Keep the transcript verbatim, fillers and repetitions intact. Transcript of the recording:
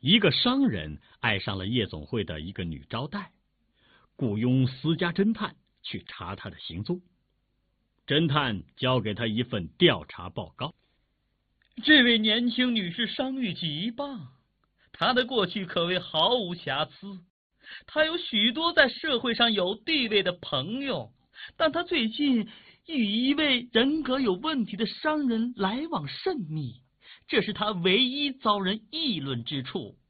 一个商人爱上了夜总会的一个女招待，雇佣私家侦探去查她的行踪。侦探交给他一份调查报告。 这位年轻女士声誉极棒，她的过去可谓毫无瑕疵。她有许多在社会上有地位的朋友，但她最近与一位人格有问题的商人来往甚密，这是她唯一遭人议论之处。